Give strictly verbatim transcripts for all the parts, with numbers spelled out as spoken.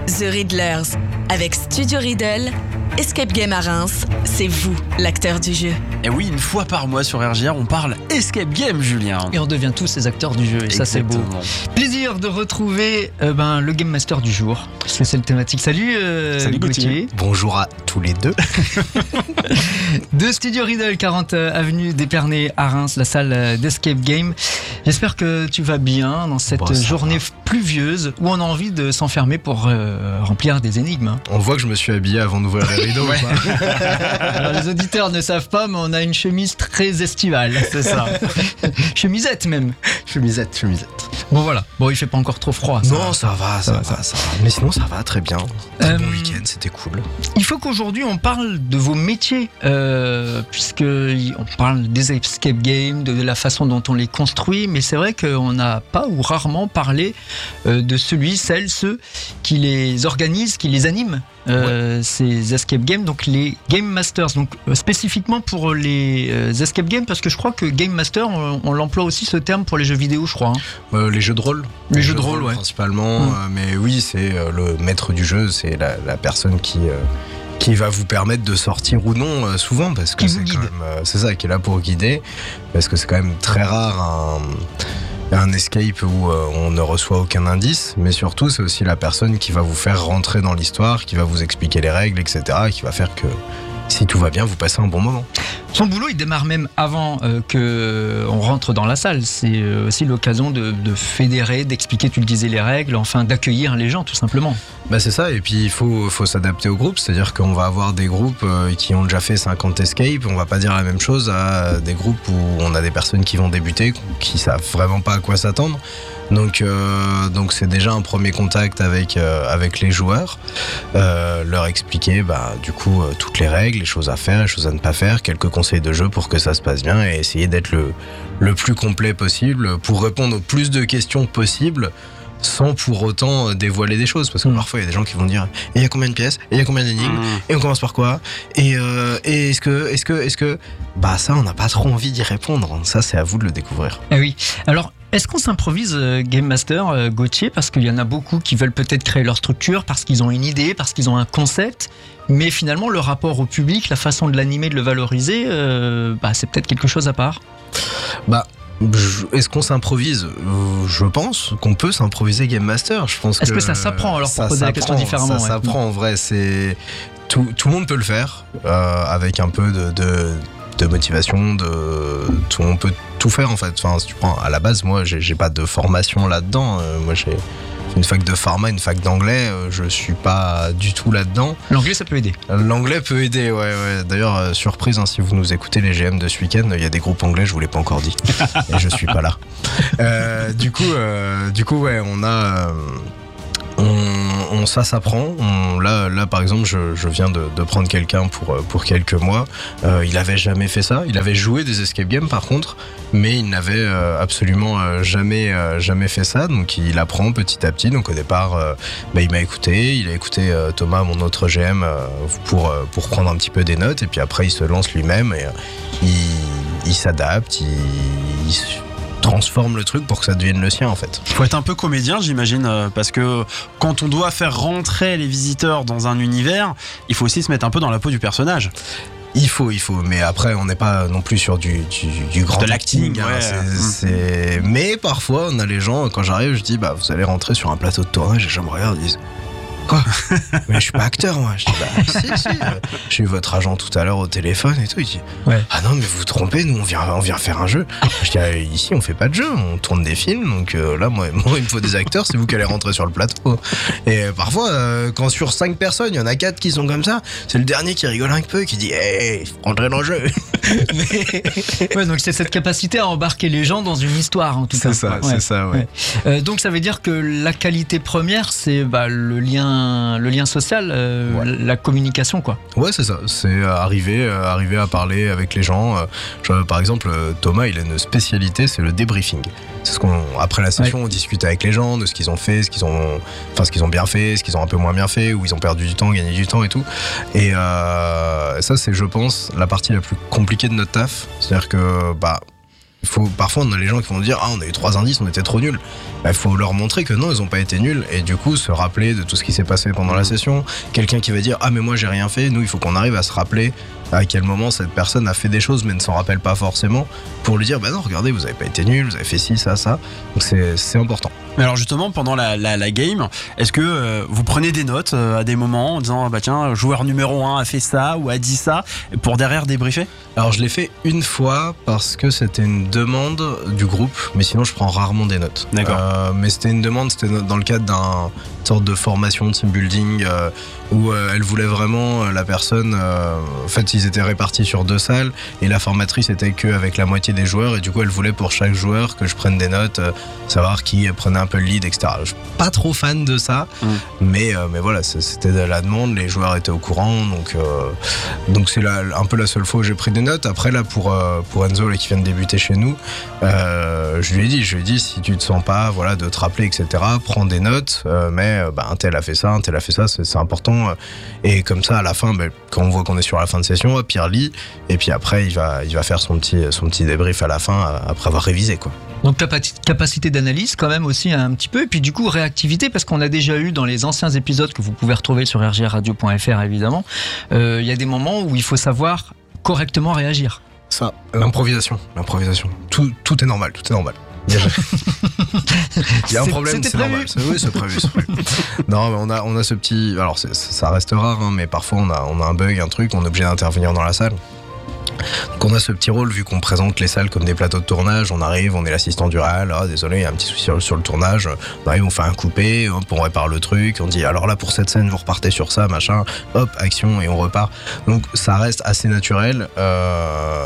The Riddlers. Avec Studio Riddle, Escape Game à Reims, c'est vous l'acteur du jeu. Et oui, une fois par mois sur R J R, on parle Escape Game, Julien. Et on devient tous les acteurs du jeu, et ça c'est beau. Plaisir de retrouver euh, ben, le Game Master du jour, parce que c'est le thématique. Salut, euh, Salut Gauthier. Gauthier. Bonjour à tous les deux. De Studio Riddle, quarante avenue d'Épernay à Reims, la salle d'Escape Game. J'espère que tu vas bien dans cette Bon, journée va. pluvieuse où on a envie de s'enfermer pour euh, remplir des énigmes. On voit que je me suis habillé avant d'ouvrir les rideaux. Ouais. ou pas Alors, les auditeurs ne savent pas, mais on a une chemise très estivale. C'est ça. Chemisette même. Chemisette, chemisette. Bon voilà, bon il fait pas encore trop froid. Ça Non, va. ça va, ça, Ça va, ça va. Mais sinon, ça va très bien. Très Euh, bon week-end, c'était cool. Il faut qu'aujourd'hui on parle de vos métiers, euh, puisque on parle des escape games, de la façon dont on les construit, mais c'est vrai qu'on n'a pas ou rarement parlé euh, de celui, celle, ceux qui les organisent, qui les animent. Euh, ces escape games, donc les Game Masters, donc euh, spécifiquement pour les euh, escape games, parce que je crois que Game Master, on, on l'emploie aussi ce terme pour les jeux vidéo, je crois. Hein. Euh, les jeux de rôle. Les jeux de rôle, ouais. Principalement. Mm. euh, mais oui, c'est euh, le maître du jeu, c'est la, la personne qui. euh, qui va vous permettre de sortir ou non euh, souvent, parce que Qui c'est vous quand guide. même, euh, c'est ça, qui est là pour guider, parce que c'est quand même très rare un, un escape où euh, on ne reçoit aucun indice, mais surtout c'est aussi la personne qui va vous faire rentrer dans l'histoire, qui va vous expliquer les règles, et cetera, et qui va faire que si tout va bien, vous passez un bon moment. Son boulot, il démarre même avant euh, que on rentre dans la salle. C'est euh, aussi l'occasion de, de fédérer, d'expliquer, tu le disais, les règles, enfin d'accueillir les gens, tout simplement. Bah c'est ça, et puis il faut, faut s'adapter au groupe, c'est-à-dire qu'on va avoir des groupes euh, qui ont déjà fait cinquante escapes, on va pas dire la même chose à des groupes où on a des personnes qui vont débuter, qui savent vraiment pas à quoi s'attendre. Donc, euh, donc c'est déjà un premier contact avec, euh, avec les joueurs, euh, leur expliquer bah, du coup euh, toutes les règles, les choses à faire, les choses à ne pas faire, quelques conseils de jeu pour que ça se passe bien et essayer d'être le, le plus complet possible pour répondre au plus de questions possibles sans pour autant dévoiler des choses, parce que mmh. parfois il y a des gens qui vont dire et il y a combien de pièces, et il y a combien d'énigmes, Mmh. et on commence par quoi, et, euh, et est-ce que, est-ce que, est-ce que, bah ça on n'a pas trop envie d'y répondre, ça c'est à vous de le découvrir. Eh oui. Alors, est-ce qu'on s'improvise euh, Game Master, euh, Gauthier, parce qu'il y en a beaucoup qui veulent peut-être créer leur structure, parce qu'ils ont une idée, parce qu'ils ont un concept, mais finalement le rapport au public, la façon de l'animer, de le valoriser, euh, bah, c'est peut-être quelque chose à part. Bah je- est-ce qu'on s'improvise ? Euh, Je pense qu'on peut s'improviser Game Master. Je pense Est-ce que ça s'apprend, alors, pour poser la question différemment, Ça ouais. s'apprend en vrai. C'est tout, tout le monde peut le faire euh, avec un peu de, de, de motivation. De tout, on peut tout faire en fait. Enfin, si tu prends à la base, moi, j'ai, j'ai pas de formation là-dedans. Euh, moi, j'ai une fac de pharma, une fac d'anglais. Euh, je suis pas du tout là-dedans. L'anglais, ça peut aider. L'anglais peut aider, ouais, ouais. D'ailleurs, euh, surprise, hein, si vous nous écoutez les G M de ce week-end, il y a des groupes anglais, je vous l'ai pas encore dit. Et je suis pas là. Euh, du coup, euh, du coup, ouais, on a, euh, on, on- ça s'apprend. On- Là, là, par exemple, je, je viens de, de prendre quelqu'un pour euh, pour quelques mois. Euh, il avait jamais fait ça. Il avait joué des escape games, par contre, mais il n'avait euh, absolument euh, jamais euh, jamais fait ça. Donc, il apprend petit à petit. Donc, au départ, euh, bah, il m'a écouté. Il a écouté euh, Thomas, mon autre G M, euh, pour euh, pour prendre un petit peu des notes. Et puis après, il se lance lui-même et euh, il, il s'adapte. Il, il se transforme le truc pour que ça devienne le sien, en fait. Faut être un peu comédien, j'imagine, euh, parce que quand on doit faire rentrer les visiteurs dans un univers, il faut aussi se mettre un peu dans la peau du personnage. Il faut, il faut, mais après on n'est pas non plus sur du, du, du grand De l'acting, hein, ouais. c'est- Mmh. c'est- Mais parfois on a les gens, quand j'arrive, je dis bah vous allez rentrer sur un plateau de tournage et je me regarde, ils disent quoi ? Mais je suis pas acteur moi. Je dis bah si si. euh, J'ai eu votre agent tout à l'heure au téléphone et tout. Il dit Ouais. ah non mais vous vous trompez, nous on vient on vient faire un jeu. Je dis ah, ici on fait pas de jeu, on tourne des films donc euh, là moi, moi il me faut des acteurs, c'est vous qui allez rentrer sur le plateau. Et euh, parfois euh, quand sur cinq personnes il y en a quatre qui sont comme ça, c'est le dernier qui rigole un peu qui dit hey rentrez dans le jeu. Mais- Ouais, donc c'est cette capacité à embarquer les gens dans une histoire, en tout cas. C'est ça, Ouais. c'est ça, ouais. Ouais. Euh, donc ça veut dire que la qualité première, c'est bah, le lien, le lien social, euh, Ouais. la communication, quoi. Ouais, c'est ça. C'est euh, arriver, euh, arriver à parler avec les gens. Euh, genre, par exemple, euh, Thomas, il a une spécialité, c'est le débriefing. C'est ce qu'on, après la session, on discute avec les gens de ce qu'ils ont fait, ce qu'ils ont, enfin, ce qu'ils ont bien fait, ce qu'ils ont un peu moins bien fait, où ils ont perdu du temps, gagné du temps et tout. Et euh, ça, c'est, je pense, la partie la plus compliquée de notre taf. C'est-à-dire que, bah, Il faut, parfois, on a les gens qui vont dire ah on a eu trois indices, on était trop nuls. Il faut leur montrer que non, ils ont pas été nuls et du coup se rappeler de tout ce qui s'est passé pendant la session. Quelqu'un qui va dire ah mais moi j'ai rien fait. Nous il faut qu'on arrive à se rappeler à quel moment cette personne a fait des choses mais ne s'en rappelle pas forcément pour lui dire bah non regardez vous avez pas été nuls, vous avez fait ci ça ça. Donc c'est c'est important. Mais alors justement pendant la, la, la game, est-ce que euh, vous prenez des notes euh, à des moments en disant bah tiens joueur numéro un a fait ça ou a dit ça pour derrière débriefer? Alors je l'ai fait une fois parce que c'était une demande du groupe, mais sinon je prends rarement des notes. D'accord. Euh, mais c'était une demande, c'était dans le cadre d'un sorte de formation team building euh, où euh, elle voulait vraiment euh, la personne. Euh, en fait, ils étaient répartis sur deux salles et la formatrice était que avec la moitié des joueurs et du coup elle voulait pour chaque joueur que je prenne des notes, euh, savoir qui prenait un peu le lead, et cetera. Je suis pas trop fan de ça, mmh. mais mais voilà, c'était de la demande, les joueurs étaient au courant, donc euh, donc c'est la, un peu la seule fois où j'ai pris des notes. Après là pour euh, pour Enzo là, qui vient de débuter chez nous, euh, je lui ai dit, je lui ai dit si tu te sens pas voilà de te rappeler et cetera. Prends des notes, euh, mais bah, un tel a fait ça, un tel a fait ça, c'est, c'est important. Et comme ça à la fin, bah, quand on voit qu'on est sur la fin de session, hop, il relit et puis après il va il va faire son petit son petit débrief à la fin après avoir révisé quoi. Donc capacité d'analyse quand même aussi un petit peu, et puis du coup réactivité, parce qu'on a déjà eu dans les anciens épisodes que vous pouvez retrouver sur r g radio point f r évidemment, il euh, y a des moments où il faut savoir correctement réagir. Ça, l'improvisation, l'improvisation, tout, tout est normal, tout est normal. Il y a, il y a un problème, c'est normal. C'est, oui, c'est prévu, c'est prévu. Non, mais on a, on a ce petit, alors c'est, ça reste rare, hein, mais parfois on a, on a un bug, un truc, on est obligé d'intervenir dans la salle. Donc on a ce petit rôle vu qu'on présente les salles comme des plateaux de tournage, on arrive, on est l'assistant du réal, ah, désolé il y a un petit souci sur, sur le tournage, on arrive, on fait un coupé, hop, on répare le truc, on dit alors là pour cette scène vous repartez sur ça, machin, hop, action et on repart. Donc ça reste assez naturel euh,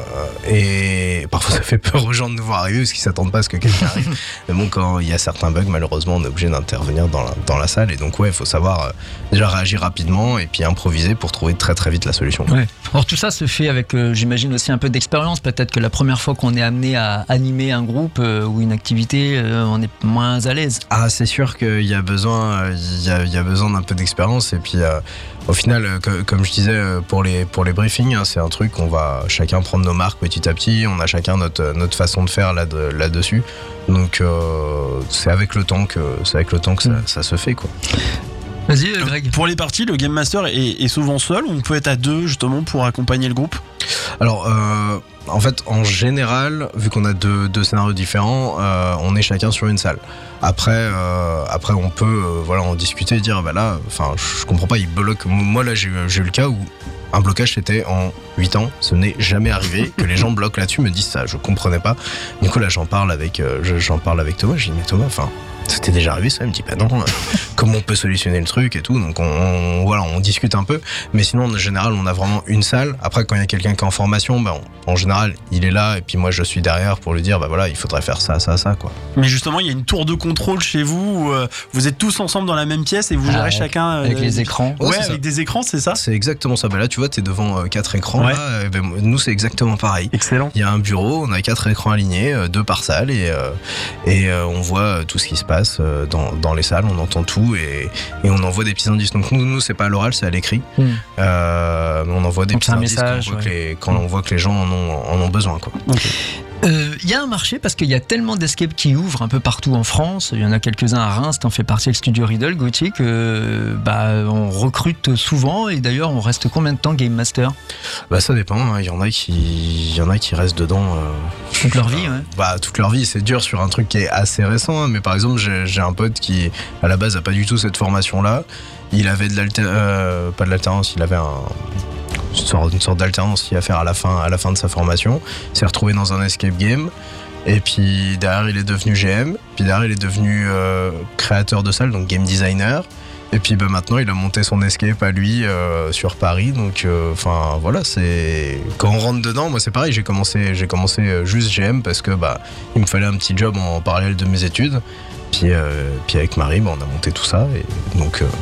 et parfois ça fait peur aux gens de nous voir arriver parce qu'ils s'attendent pas à ce que quelqu'un arrive. Mais bon quand il y a certains bugs malheureusement on est obligé d'intervenir dans la, dans la salle et donc ouais il faut savoir euh, déjà réagir rapidement et puis improviser pour trouver très très vite la solution. Ouais. Alors tout ça se fait avec euh, j'imagine aussi un peu d'expérience, peut-être que la première fois qu'on est amené à animer un groupe euh, ou une activité, euh, on est moins à l'aise. Ah, c'est sûr qu'il y a besoin, il y a, il y a besoin d'un peu d'expérience et puis euh, au final, euh, que, comme je disais pour les pour les briefings, hein, c'est un truc qu'on va chacun prendre nos marques petit à petit. On a chacun notre notre façon de faire là de, là-dessus. Donc euh, c'est avec le temps que c'est avec le temps que ça, ça se fait quoi. Vas-y Greg. Pour les parties, le Game Master est, est souvent seul ou on peut être à deux justement pour accompagner le groupe? Alors, euh, en fait, en général, vu qu'on a deux, deux scénarios différents, euh, on est chacun sur une salle. Après, euh, après on peut euh, voilà, en discuter et dire, bah là, enfin, je comprends pas, il bloque. Moi, là, j'ai, j'ai eu le cas où un blocage, c'était en huit ans. Ce n'est jamais arrivé que les gens bloquent là-dessus, me disent ça, je comprenais pas. Du coup, là, j'en parle avec, euh, j'en parle avec Thomas, je dis, mais Thomas, enfin... C'était déjà arrivé ça, il me dit bah non, euh, comment on peut solutionner le truc et tout, donc on, on, voilà, on discute un peu, mais sinon en général on a vraiment une salle. Après quand il y a quelqu'un qui est en formation, bah, on, en général il est là et puis moi je suis derrière pour lui dire bah voilà il faudrait faire ça, ça, ça quoi. Mais justement il y a une tour de contrôle chez vous où euh, vous êtes tous ensemble dans la même pièce et vous gérez ah, chacun euh, avec les écrans. Ouais, ouais avec des écrans c'est ça. C'est exactement ça. Bah là tu vois t'es devant euh, quatre écrans ouais. Là, et ben, nous c'est exactement pareil. Excellent. Il y a un bureau, on a quatre écrans alignés, euh, deux par salle et euh, et euh, on voit tout ce qui se passe euh, dans dans les salles, on entend tout et, et on envoie des petits indices. Donc nous, nous c'est pas à l'oral, c'est à l'écrit. Mmh. Euh, on envoie des donc petits indices message, quand, on voit, ouais. que les, quand mmh. on voit que les gens en ont, en ont besoin. Quoi. Okay. Il euh, y a un marché parce qu'il y a tellement d'escape qui ouvrent un peu partout en France. Il y en a quelques-uns à Reims, t'en fais partie avec Studio Riddle, Gauthier, que bah, on recrute souvent et d'ailleurs on reste combien de temps Game Master? Bah ça dépend, il hein. y en a qui, il y en a qui restent dedans euh, toute leur vie. Ouais. Bah toute leur vie, c'est dur sur un truc qui est assez récent. Hein, mais par exemple, j'ai, j'ai un pote qui à la base a pas du tout cette formation-là. Il avait de l'alter, euh, pas de l'alternance, il avait un Une sorte, une sorte d'alternance à faire à la fin, à la fin de sa formation. Il s'est retrouvé dans un escape game et puis derrière il est devenu G M, puis derrière il est devenu euh, créateur de salle, donc game designer. Et puis bah, maintenant il a monté son escape à lui euh, sur Paris. Donc enfin euh, voilà, c'est quand on rentre dedans, moi c'est pareil, j'ai commencé, j'ai commencé juste G M parce que bah il me fallait un petit job en parallèle de mes études. Puis euh, puis avec Marie, bah, on a monté tout ça et donc euh,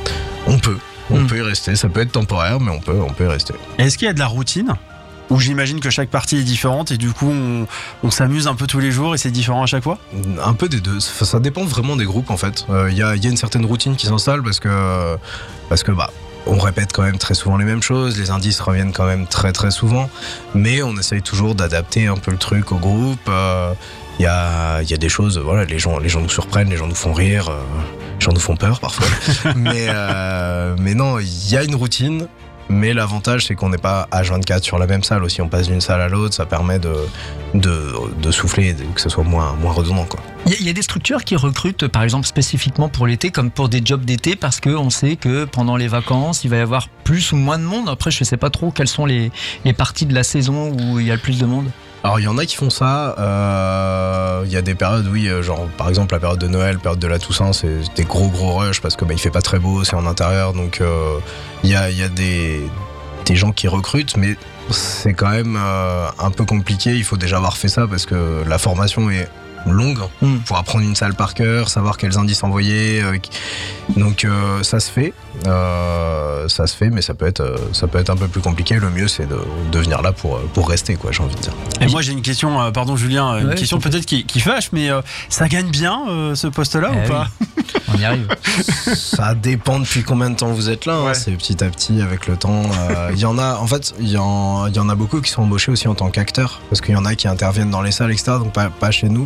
on peut. On mmh. peut y rester, ça peut être temporaire, mais on peut, on peut y rester. Est-ce qu'il y a de la routine? Où j'imagine que chaque partie est différente et du coup on, on s'amuse un peu tous les jours et c'est différent à chaque fois? Un peu des deux, ça dépend vraiment des groupes en fait. Il euh, y, a, y a une certaine routine qui s'installe parce que, parce que bah, on répète quand même très souvent les mêmes choses, les indices reviennent quand même très très souvent, mais on essaye toujours d'adapter un peu le truc au groupe. Il euh, y, a, y a des choses, voilà, les gens, les gens nous surprennent, les gens nous font rire, euh, les gens nous font peur parfois. mais, euh, mais non, il y a une routine. Mais l'avantage, c'est qu'on n'est pas H vingt-quatre sur la même salle aussi. On passe d'une salle à l'autre, ça permet de, de, de souffler et que ce soit moins, moins redondant, quoi. Il y, y a des structures qui recrutent, par exemple, spécifiquement pour l'été, comme pour des jobs d'été, parce qu'on sait que pendant les vacances, il va y avoir plus ou moins de monde. Après, je ne sais pas trop quelles sont les, les parties de la saison où il y a le plus de monde. Alors il y en a qui font ça, euh, il y a des périodes, oui, genre par exemple la période de Noël, période de la Toussaint, c'est des gros gros rushs parce que bah, il fait pas très beau, c'est en intérieur, donc euh, il y a, il y a des, des gens qui recrutent, mais c'est quand même euh, un peu compliqué, il faut déjà avoir fait ça parce que la formation est longue mmh. pour apprendre une salle par cœur, savoir quels indices envoyer, euh, donc euh, ça se fait, euh, ça se fait, mais ça peut être, euh, ça peut être un peu plus compliqué. Le mieux c'est de, de venir là pour, pour rester, quoi, j'ai envie de dire. Et moi j'ai une question, euh, pardon Julien, une ouais, question peut-être qui, qui fâche, mais euh, ça gagne bien euh, ce poste-là eh ou pas? oui. On y arrive. Ça dépend depuis combien de temps vous êtes là, hein. Ouais. C'est petit à petit avec le temps. Il euh, y en a, en fait, il y, y en a beaucoup qui sont embauchés aussi en tant qu'acteurs, parce qu'il y en a qui interviennent dans les salles, et cetera. Donc pas, pas chez nous,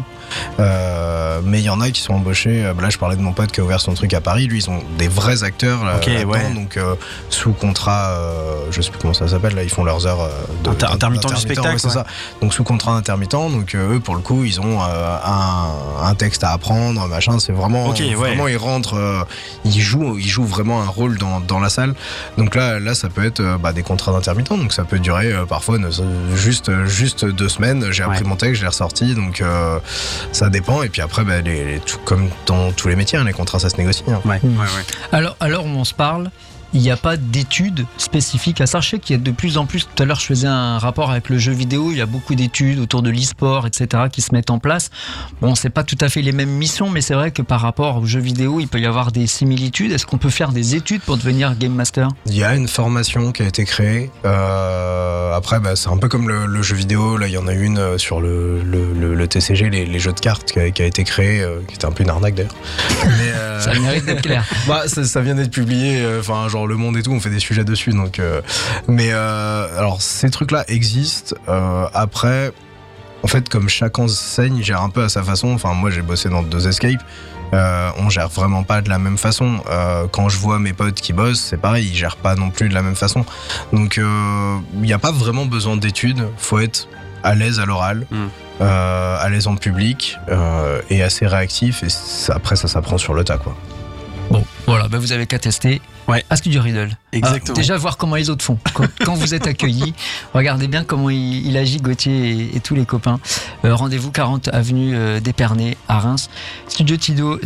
euh, mais il y en a qui sont embauchés. Là, je parlais de mon pote qui a ouvert son truc à Paris. Lui, ils ont des vrais acteurs là, okay, là-dedans, ouais. donc euh, sous contrat, euh, je sais plus comment ça s'appelle. Là, ils font leurs heures euh, de, Inter- intermittent du spectacle. Ouais, c'est ouais. ça. Donc sous contrat intermittent. Donc euh, eux, pour le coup, ils ont euh, un, un texte à apprendre, machin. C'est vraiment, okay, vraiment, ouais. ils rentrent. Euh, Ils jouent, ils jouent vraiment un rôle dans, dans la salle. Donc là, là, ça peut être euh, bah, des contrats d'intermittents. Donc ça peut durer euh, parfois ne, juste, juste deux semaines. J'ai appris ouais. mon texte, je l'ai ressorti. Donc euh, ça dépend. Et puis après, bah, les, les, tout, comme dans tous les métiers, hein, les contrats, ça se négocie. Hein. Ouais. Mmh. Ouais, ouais. Alors, alors on se parle. Il n'y a pas d'études spécifiques à ça. Je sais qu'il y a de plus en plus, tout à l'heure je faisais un rapport avec le jeu vidéo, il y a beaucoup d'études autour de l'e-sport, et cetera qui se mettent en place. Bon, c'est pas tout à fait les mêmes missions, mais c'est vrai que par rapport au jeu vidéo, il peut y avoir des similitudes. Est-ce qu'on peut faire des études pour devenir Game Master ? Il y a une formation qui a été créée. Euh, après, bah, c'est un peu comme le, le jeu vidéo. Là, il y en a une sur le, le, le, le T C G, les, les jeux de cartes, qui a, qui a été créée, euh, qui était un peu une arnaque d'ailleurs. Mais, euh, ça mérite d'être clair. Bah, ça, ça vient d'être publié, enfin, euh, genre Le Monde et tout, on fait des sujets dessus. Donc, euh, mais euh, alors, ces trucs-là existent. Euh, après, en fait, comme chaque enseigne gère un peu à sa façon. Enfin, moi, j'ai bossé dans deux escapes. Euh, on gère vraiment pas de la même façon. Euh, quand je vois mes potes qui bossent, c'est pareil, ils gèrent pas non plus de la même façon. Donc, il euh, n'y a pas vraiment besoin d'études. Faut être à l'aise à l'oral. Mm. Euh, à l'aise en public euh, et assez réactif. Et ça, après, ça s'apprend sur le tas, quoi. Bon, voilà, bah vous avez qu'à tester ouais. à Studio Riddle. Exactement. Ah, déjà voir comment les autres font. Quand, quand vous êtes accueillis, regardez bien comment il, il agit, Gauthier et, et tous les copains. Euh, rendez-vous quarante avenue euh, d'Épernay à Reims. Studio-riddle.fr.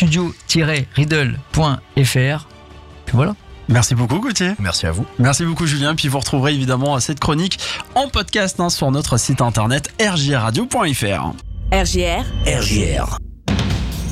Puis voilà. Merci beaucoup Gauthier. Merci à vous. Merci beaucoup Julien. Puis vous retrouverez évidemment cette chronique en podcast hein, sur notre site internet r j r radio point f r. R J R R J R